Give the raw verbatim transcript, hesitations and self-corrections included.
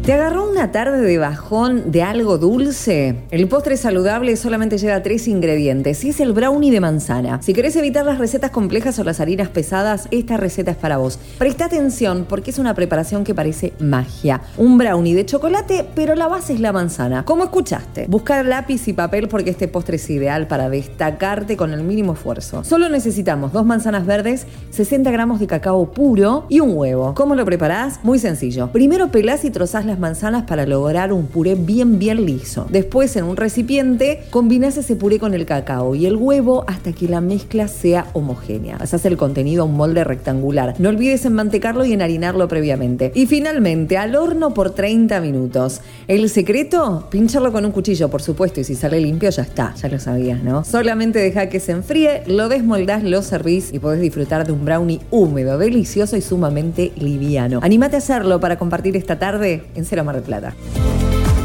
¿Te agarró una tarde de bajón de algo dulce? El postre saludable solamente lleva tres ingredientes y es el brownie de manzana. Si querés evitar las recetas complejas o las harinas pesadas, esta receta es para vos. Presta atención porque es una preparación que parece magia. Un brownie de chocolate, pero la base es la manzana. ¿Cómo escuchaste? Buscar lápiz y papel porque este postre es ideal para destacarte con el mínimo esfuerzo. Solo necesitamos dos manzanas verdes, sesenta gramos de cacao puro y un huevo. ¿Cómo lo preparás? Muy sencillo. Primero pelás y trozás las manzanas para lograr un puré bien bien liso. Después, en un recipiente, combinás ese puré con el cacao y el huevo hasta que la mezcla sea homogénea. Pasás el contenido a un molde rectangular. No olvides enmantecarlo y enharinarlo previamente. Y finalmente, al horno por treinta minutos. ¿El secreto? Pincharlo con un cuchillo, por supuesto, y si sale limpio ya está, ya lo sabías, ¿no? Solamente deja que se enfríe, lo desmoldás, lo servís y podés disfrutar de un brownie húmedo, delicioso y sumamente liviano. Anímate a hacerlo para compartir esta tarde en Cero Mar del Plata.